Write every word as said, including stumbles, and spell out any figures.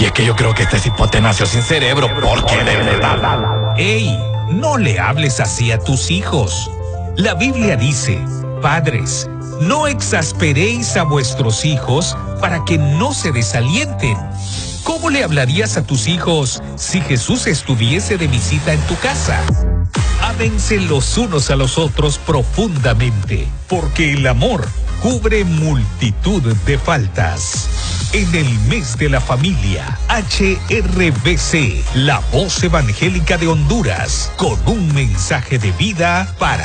Y es que yo creo que este cipote nació sin cerebro, porque de verdad. ¡Ey! No le hables así a tus hijos. La Biblia dice, padres, no exasperéis a vuestros hijos para que no se desalienten. ¿Cómo le hablarías a tus hijos si Jesús estuviese de visita en tu casa? Ámense los unos a los otros profundamente, porque el amor cubre multitud de faltas. En el mes de la familia, H R B C, la voz evangélica de Honduras, con un mensaje de vida para